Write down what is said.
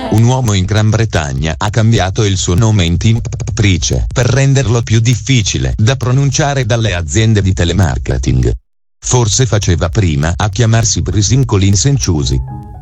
Un uomo in Gran Bretagna ha cambiato il suo nome in Tim Patrice per renderlo più difficile da pronunciare dalle aziende di telemarketing. Forse faceva prima a chiamarsi Brisin Collins & Chusey.